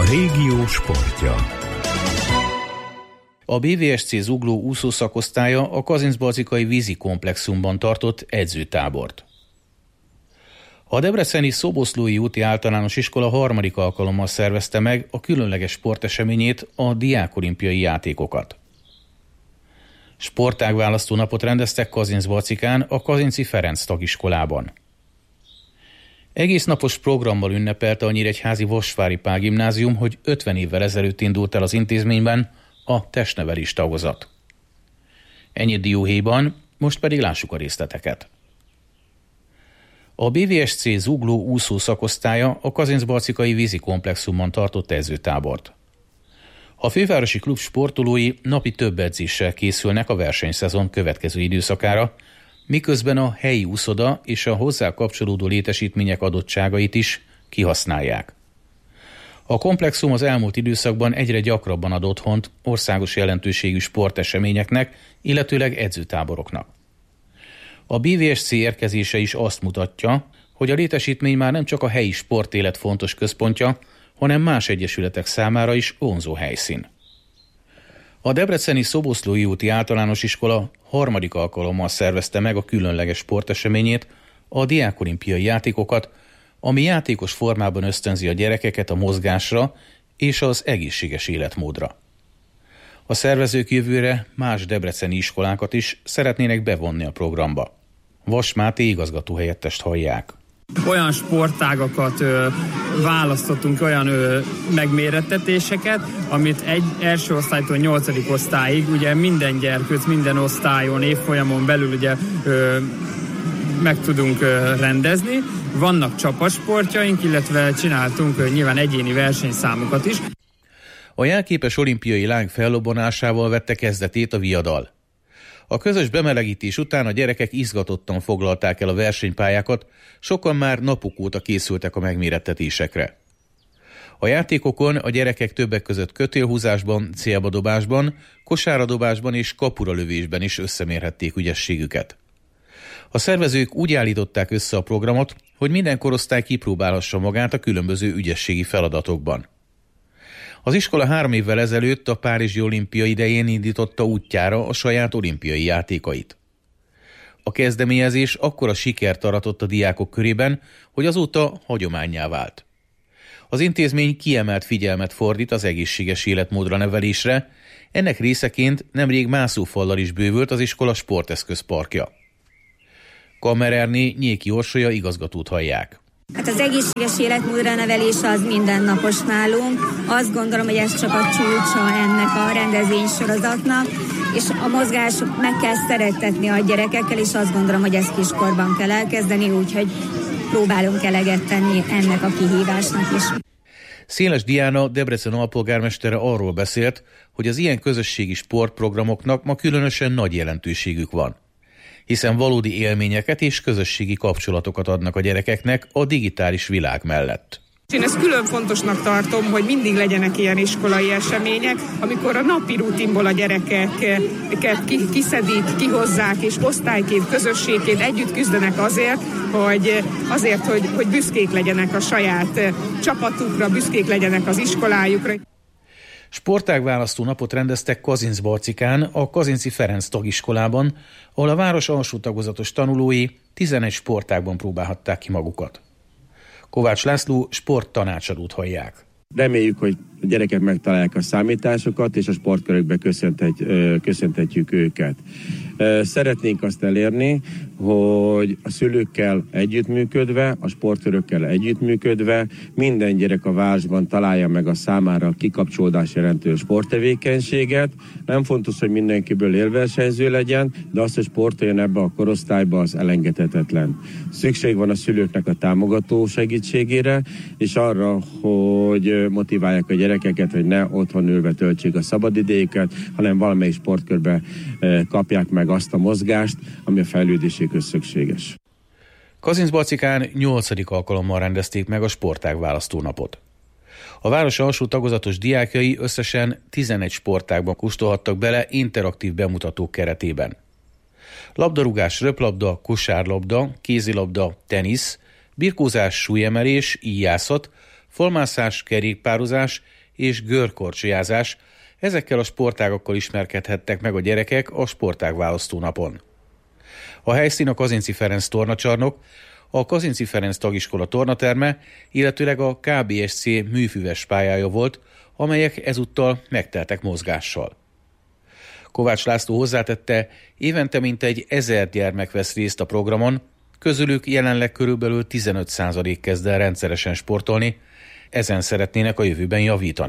régió sportja. A BVSC Zugló úszószakosztálya a Kazincbarzikai vízi komplexumban tartott edzőtábort. A debreceni Szoboszlói úti általános iskola harmadik alkalommal szervezte meg a különleges sporteseményét, a diákolimpiai játékokat. Sportágválasztó napot rendeztek Kazincbarcikán, a Kazinci Ferenc tagiskolában. Egésznapos programmal ünnepelte a nyíregyházi Vasvári Pál gimnázium, hogy 50 évvel ezelőtt indult el az intézményben a testnevelés tagozat. Ennyi dióhéjban, most pedig lássuk a részleteket. A BVSC Zugló úszó szakosztálya a Kazincbarcikai vízi komplexumban tartott edzőtábort. A fővárosi klub sportolói napi több edzéssel készülnek a versenyszezon következő időszakára, miközben a helyi úszoda és a hozzá kapcsolódó létesítmények adottságait is kihasználják. A komplexum az elmúlt időszakban egyre gyakrabban ad otthont országos jelentőségű sporteseményeknek, illetőleg edzőtáboroknak. A BVSC érkezése is azt mutatja, hogy a létesítmény már nem csak a helyi sportélet fontos központja, hanem más egyesületek számára is vonzó helyszín. A debreceni Szoboszlói úti általános iskola harmadik alkalommal szervezte meg a különleges sporteseményét, a diákolimpiai játékokat, ami játékos formában ösztönzi a gyerekeket a mozgásra és az egészséges életmódra. A szervezők jövőre más debreceni iskolákat is szeretnének bevonni a programba. Vas Máté igazgatóhelyettest hallják. Olyan sportágakat választottunk, olyan megmérettetéseket, amit első osztálytól 8. osztályig, ugye minden gyerkőc, minden osztályon, évfolyamon belül ugye meg tudunk rendezni. Vannak csapatsportjaink, illetve csináltunk nyilván egyéni versenyszámokat is. A jelképes olimpiai láng fellobbanásával vette kezdetét a viadal. A közös bemelegítés után a gyerekek izgatottan foglalták el a versenypályákat, sokan már napok óta készültek a megmérettetésekre. A játékokon a gyerekek többek között kötélhúzásban, célbadobásban, kosáradobásban és kapuralövésben is összemérhették ügyességüket. A szervezők úgy állították össze a programot, hogy minden korosztály kipróbálhassa magát a különböző ügyességi feladatokban. Az iskola 3 évvel ezelőtt a Párizsi olimpia idején indította útjára a saját olimpiai játékait. A kezdeményezés akkora sikert aratott a diákok körében, hogy azóta hagyománnyá vált. Az intézmény kiemelt figyelmet fordít az egészséges életmódra nevelésre, ennek részeként nemrég mászófallal is bővült az iskola sporteszközparkja. Kammererné Nyéki Orsolya igazgatót hallják. Hát az egészséges életmódra nevelés az mindennapos nálunk. Azt gondolom, hogy ez csak a csúcsa ennek a rendezvénysorozatnak, és a mozgások meg kell szerettetni a gyerekekkel, és azt gondolom, hogy ezt kiskorban kell elkezdeni, úgyhogy próbálunk eleget tenni ennek a kihívásnak is. Széles Diana, Debrecen alpolgármestere arról beszélt, hogy az ilyen közösségi sportprogramoknak ma különösen nagy jelentőségük van, hiszen valódi élményeket és közösségi kapcsolatokat adnak a gyerekeknek a digitális világ mellett. Én ezt külön fontosnak tartom, hogy mindig legyenek ilyen iskolai események, amikor a napi rutinból a gyerekeket kiszedik, kihozzák, és osztályként, közösségként együtt küzdenek azért, hogy büszkék legyenek a saját csapatukra, büszkék legyenek az iskolájukra. Sportágválasztó napot rendeztek Kazincbarcikán, a Kazinci Ferenc tagiskolában, ahol a város alsó tagozatos tanulói 11 sportágban próbálhatták ki magukat. Kovács László sporttanácsadót hallják. Reméljük, hogy a gyerekek megtalálják a számításokat, és a sportkörökbe köszöntetjük őket. Szeretnénk azt elérni, hogy a szülőkkel együttműködve, a sportkörökkel együttműködve minden gyerek a városban találja meg a számára kikapcsolódás jelentő sporttevékenységet. Nem fontos, hogy mindenkiből élversenyző legyen, de az, hogy sportoljon ebbe a korosztályba, az elengedhetetlen. Szükség van a szülőknek a támogató segítségére, és arra, hogy motiválják a gyerekeket, hogy ne otthon ülve töltsék a szabadidejüket, hanem valamelyik sportkörbe kapják meg azt a mozgást, ami a fejlődéséhez szükséges. Kazincbarcikán 8. alkalommal rendezték meg a sportágválasztó napot. A város alsó tagozatos diákjai összesen 11 sportágban kóstolhattak bele interaktív bemutatók keretében. Labdarúgás, röplabda, kosárlabda, kézilabda, tenisz, birkózás, súlyemelés, íjászat, falmászás, kerékpározás és görkorcsolyázás. Ezekkel a sportágakkal ismerkedhettek meg a gyerekek a sportágválasztó napon. A helyszín a Kazinczy Ferenc tornacsarnok, a Kazinczy Ferenc tagiskola tornaterme, illetőleg a KBSC műfüves pályája volt, amelyek ezúttal megteltek mozgással. Kovács László hozzátette, évente mintegy 1000 gyermek vesz részt a programon, közülük jelenleg körülbelül 15% kezd el rendszeresen sportolni, ezen szeretnének a jövőben javítani.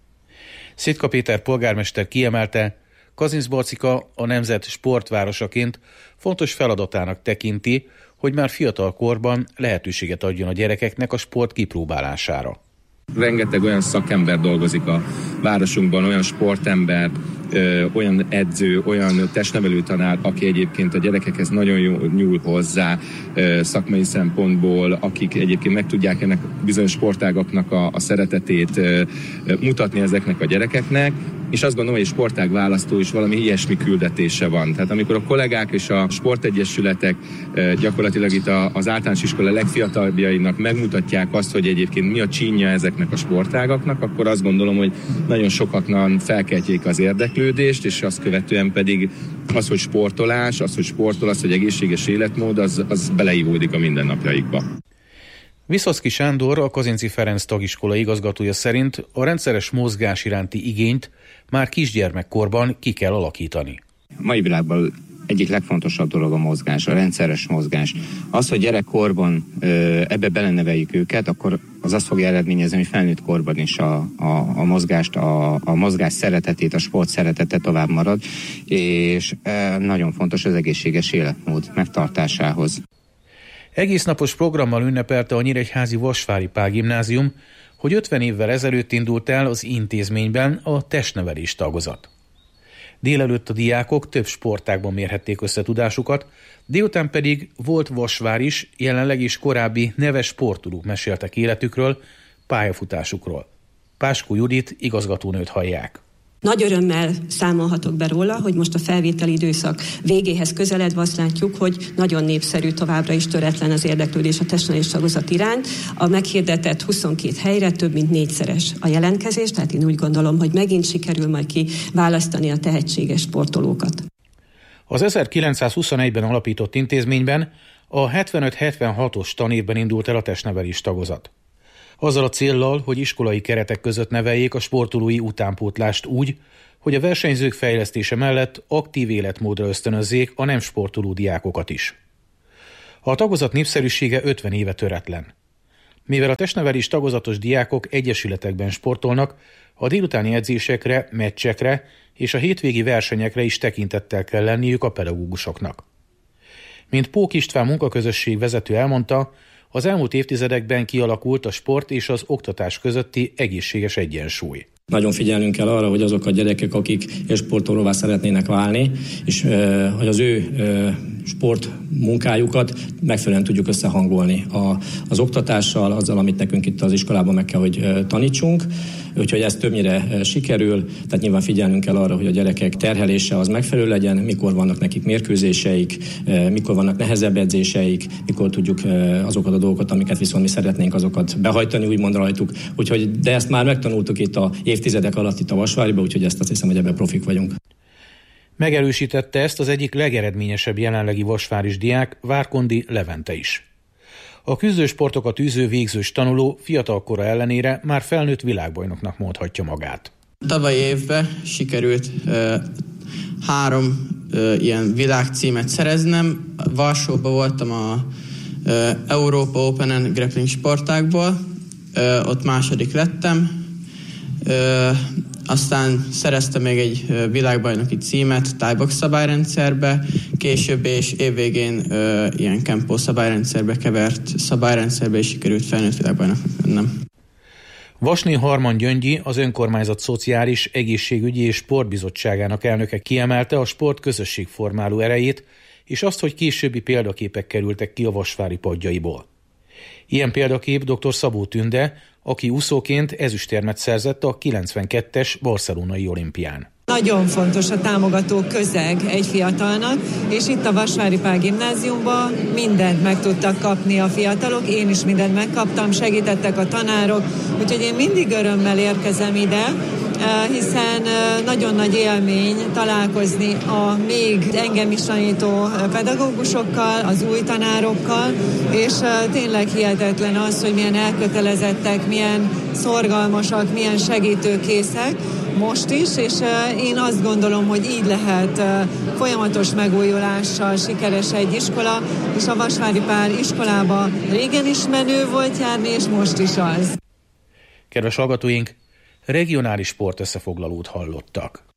Szitka Péter polgármester kiemelte, Kazincbarcika a nemzet sportvárosaként fontos feladatának tekinti, hogy már fiatal korban lehetőséget adjon a gyerekeknek a sport kipróbálására. Rengeteg olyan szakember dolgozik a városunkban, olyan sportember, olyan edző, olyan testnevelő tanár, aki egyébként a gyerekekhez nagyon jól nyúl hozzá szakmai szempontból, akik egyébként meg tudják ennek bizonyos sportágaknak a szeretetét mutatni ezeknek a gyerekeknek, és azt gondolom, hogy egy sportág választó is valami ilyesmi küldetése van. Tehát amikor a kollégák és a sportegyesületek gyakorlatilag itt az általános iskola legfiatalabbjainak megmutatják azt, hogy egyébként mi a csínja ezeknek a sportágaknak, akkor azt gondolom, hogy nagyon sokaknak felkeltjék az érdeklődést, és azt követően pedig az, hogy sportolás, az, hogy sportol, az, hogy egészséges életmód, az beleívódik a mindennapjaikba. Viszoszky Sándor, a Kazinczy Ferenc tagiskola igazgatója szerint a rendszeres mozgás iránti igényt már kisgyermekkorban ki kell alakítani. A mai világban egyik legfontosabb dolog a mozgás, a rendszeres mozgás. Az, hogy gyerekkorban ebbe beleneveljük őket, akkor az azt fogja eredményezni, hogy felnőtt korban is a mozgást, a mozgás szeretetét, a sport szeretete tovább marad, és nagyon fontos az egészséges életmód megtartásához. Egész napos programmal ünnepelte a nyíregyházi Vasvári Pál Gimnázium, hogy 50 évvel ezelőtt indult el az intézményben a testnevelés tagozat. Délelőtt a diákok több sportágban mérhették össze tudásukat, délután pedig volt Vasvár is, jelenleg is korábbi neves sportolók meséltek életükről, pályafutásukról. Páskó Judit igazgatónőt hallják. Nagy örömmel számolhatok be róla, hogy most a felvételi időszak végéhez közeledve azt látjuk, hogy nagyon népszerű, továbbra is töretlen az érdeklődés a testnevelés tagozat iránt. A meghirdetett 22 helyre több mint 4-szeres a jelentkezés, tehát én úgy gondolom, hogy megint sikerül majd kiválasztani a tehetséges sportolókat. Az 1921-ben alapított intézményben a 75-76-os tanévben indult el a testnevelés tagozat. Azzal a céllal, hogy iskolai keretek között neveljék a sportolói utánpótlást úgy, hogy a versenyzők fejlesztése mellett aktív életmódra ösztönözzék a nem sportoló diákokat is. A tagozat népszerűsége 50 éve töretlen. Mivel a testnevelés tagozatos diákok egyesületekben sportolnak, a délutáni edzésekre, meccsekre és a hétvégi versenyekre is tekintettel kell lenniük a pedagógusoknak. Mint Pók István munkaközösség vezető elmondta, az elmúlt évtizedekben kialakult a sport és az oktatás közötti egészséges egyensúly. Nagyon figyelnünk kell arra, hogy azok a gyerekek, akik sportolóvá szeretnének válni, és hogy az ő sport munkájukat megfelelően tudjuk összehangolni az oktatással, azzal, amit nekünk itt az iskolában meg kell, hogy tanítsunk. Úgyhogy ez többnyire sikerül, tehát nyilván figyelnünk kell arra, hogy a gyerekek terhelése az megfelelő legyen, mikor vannak nekik mérkőzéseik, mikor vannak nehezebb edzéseik, mikor tudjuk azokat a dolgokat, amiket viszont mi szeretnénk, azokat behajtani, úgymond rajtuk. Úgyhogy, de ezt már megtanultuk itt a évtizedek alatt itt a Vasváriban, úgyhogy ezt azt hiszem, hogy ebben profik vagyunk. Megerősítette ezt az egyik legeredményesebb jelenlegi vasváris diák, Várkondi Levente is. A küzdősportokat űző végzős tanuló fiatalkora ellenére már felnőtt világbajnoknak mondhatja magát. Tavalyi évben sikerült 3 ilyen világcímet szereznem. Varsóban voltam a Európa Open grappling sportákból, ott második lettem. Aztán szereztem még egy világbajnoki címet thai-box szabályrendszerbe, később és évvégén ilyen kempó szabályrendszerbe kevert szabályrendszerbe is sikerült felnőtt világbajnoknak lennem. Vasné Harman Gyöngyi, az önkormányzat szociális, egészségügyi és sportbizottságának elnöke kiemelte a sport közösségformáló erejét, és azt, hogy későbbi példaképek kerültek ki a vasvári padjaiból. Ilyen példakép dr. Szabó Tünde, aki úszóként ezüstérmet szerzett a 92-es barcelonai olimpián. Nagyon fontos a támogató közeg egy fiatalnak, és itt a Vasvári Pál Gimnáziumban mindent meg tudtak kapni a fiatalok, én is mindent megkaptam, segítettek a tanárok, Úgyhogy én mindig örömmel érkezem ide, hiszen nagyon nagy élmény találkozni a még engem is tanító pedagógusokkal, az új tanárokkal, és tényleg hihetetlen az, hogy milyen elkötelezettek, milyen szorgalmasak, milyen segítőkészek most is, és én azt gondolom, hogy így lehet folyamatos megújulással sikeres egy iskola, és a Vasvári Pál iskolába régen is menő volt járni, és most is az. Kedves hallgatóink, regionális sportösszefoglalót hallottak.